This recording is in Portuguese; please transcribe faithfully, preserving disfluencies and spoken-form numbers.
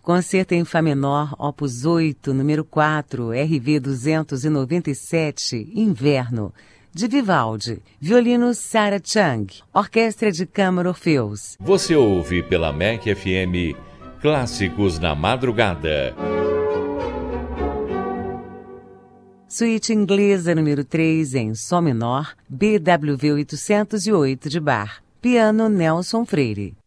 Concerto em Fá menor, opus oito, número quatro, R V duzentos e noventa e sete, Inverno, de Vivaldi. Violino Sarah Chang. Orquestra de Câmara Orfeus. Você ouve pela M E C F M Clássicos na Madrugada. Suíte inglesa número três em Sol menor, B W V oitocentos e oito de Bach. Piano Nelson Freire.